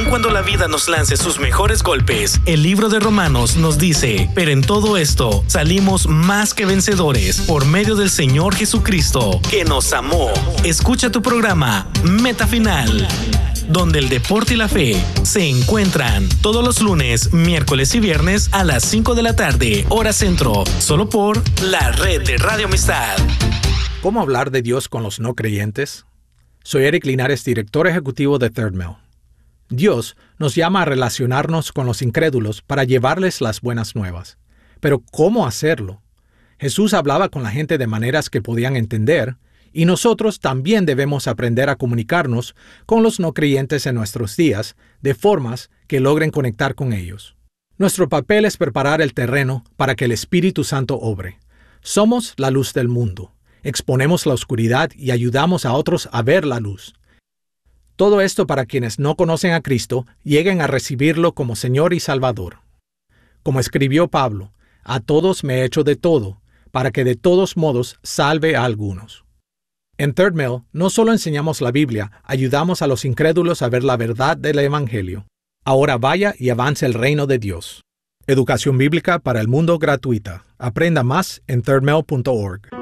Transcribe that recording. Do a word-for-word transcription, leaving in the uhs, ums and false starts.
cuando la vida nos lance sus mejores golpes, el libro de Romanos nos dice, pero en todo esto salimos más que vencedores por medio del Señor Jesucristo, que nos amó. Escucha tu programa Meta Final, donde el deporte y la fe se encuentran todos los lunes, miércoles y viernes a las cinco de la tarde, hora centro, solo por la red de Radio Amistad. ¿Cómo hablar de Dios con los no creyentes? Soy Eric Linares, director ejecutivo de Third Mill. Dios nos llama a relacionarnos con los incrédulos para llevarles las buenas nuevas. Pero ¿cómo hacerlo? Jesús hablaba con la gente de maneras que podían entender, y nosotros también debemos aprender a comunicarnos con los no creyentes en nuestros días de formas que logren conectar con ellos. Nuestro papel es preparar el terreno para que el Espíritu Santo obre. Somos la luz del mundo. Exponemos la oscuridad y ayudamos a otros a ver la luz. Todo esto para quienes no conocen a Cristo lleguen a recibirlo como Señor y Salvador. Como escribió Pablo, a todos me he hecho de todo, para que de todos modos salve a algunos. En Third Mill no solo enseñamos la Biblia, ayudamos a los incrédulos a ver la verdad del Evangelio. Ahora vaya y avance el reino de Dios. Educación bíblica para el mundo gratuita. Aprenda más en third mill punto org.